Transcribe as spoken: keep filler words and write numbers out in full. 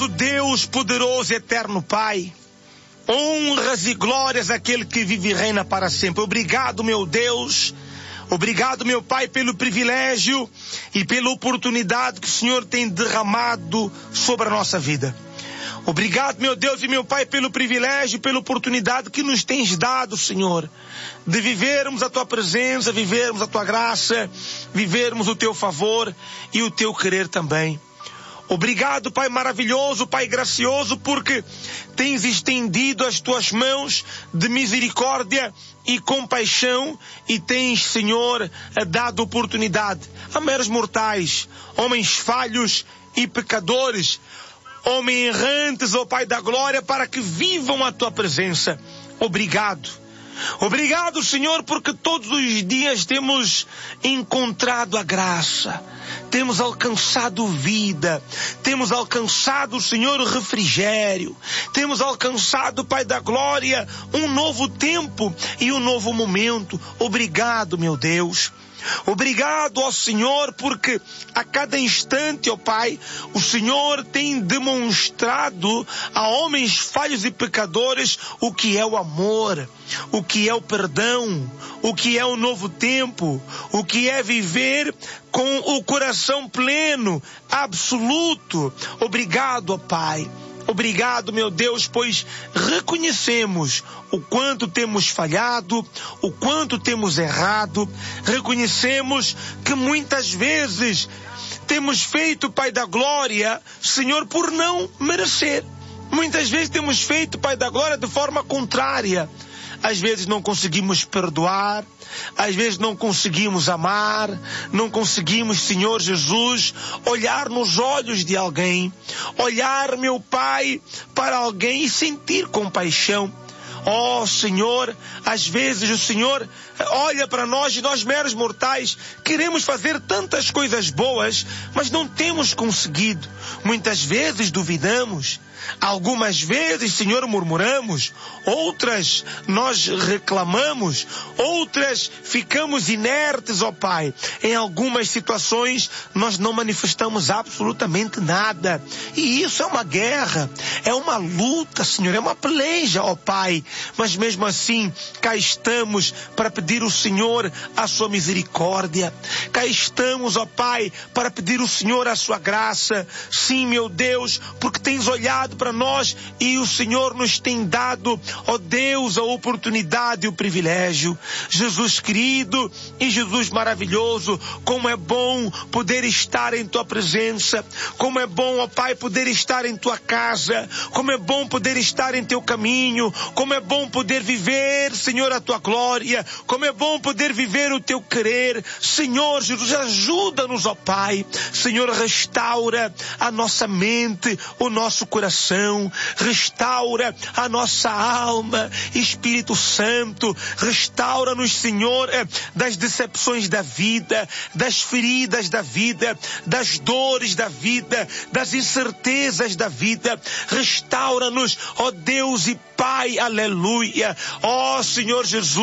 Maravilhoso Deus, poderoso e eterno Pai, honras e glórias àquele que vive e reina para sempre. Obrigado, meu Deus. Obrigado, meu Pai, pelo privilégio e pela oportunidade que o Senhor tem derramado sobre a nossa vida. Obrigado, meu Deus e meu Pai, pelo privilégio e pela oportunidade que nos tens dado, Senhor, de vivermos a Tua presença, vivermos a Tua graça, vivermos o Teu favor e o Teu querer também. Obrigado, Pai maravilhoso, Pai gracioso, porque tens estendido as Tuas mãos de misericórdia e compaixão e tens, Senhor, dado oportunidade a meros mortais, homens falhos e pecadores, homens errantes, ó Pai da glória, para que vivam a Tua presença. Obrigado. Obrigado, Senhor, porque todos os dias temos encontrado a graça, temos alcançado vida, temos alcançado, Senhor, refrigério, temos alcançado, Pai da glória, um novo tempo e um novo momento. Obrigado, meu Deus. Obrigado, ó Senhor, porque a cada instante, ó Pai, o Senhor tem demonstrado a homens falhos e pecadores o que é o amor, o que é o perdão, o que é o novo tempo, o que é viver com o coração pleno, absoluto. Obrigado, ó Pai. Obrigado, meu Deus, pois reconhecemos o quanto temos falhado, o quanto temos errado. Reconhecemos que muitas vezes temos feito, Pai da glória, Senhor, por não merecer. Muitas vezes temos feito, Pai da glória, de forma contrária. Às vezes não conseguimos perdoar, às vezes não conseguimos amar, não conseguimos, Senhor Jesus, olhar nos olhos de alguém, olhar, meu Pai, para alguém e sentir compaixão. Oh, Senhor, às vezes o Senhor olha para nós e nós meros mortais queremos fazer tantas coisas boas, mas não temos conseguido. Muitas vezes duvidamos, algumas vezes, Senhor, murmuramos, outras nós reclamamos, outras ficamos inertes, ó Pai. Em algumas situações nós não manifestamos absolutamente nada. E isso é uma guerra, é uma luta, Senhor, é uma peleja, ó Pai. Mas mesmo assim, cá estamos para pedir ao Senhor a sua misericórdia. Cá estamos, ó Pai, para pedir ao Senhor a sua graça. Sim, meu Deus, porque tens olhado para nós e o Senhor nos tem dado, ó Deus, a oportunidade e o privilégio. Jesus querido e Jesus maravilhoso, como é bom poder estar em Tua presença, como é bom, ó Pai, poder estar em Tua casa, como é bom poder estar em Teu caminho, como é bom poder viver, Senhor, a Tua glória, como é bom poder viver o Teu querer. Senhor Jesus, ajuda-nos, ó Pai. Senhor, restaura a nossa mente, o nosso coração, restaura a nossa alma. Espírito Santo, restaura-nos, Senhor, das decepções da vida, das feridas da vida, das dores da vida, das incertezas da vida. Restaura-nos, ó Deus e Pai, aleluia. Ó Senhor Jesus,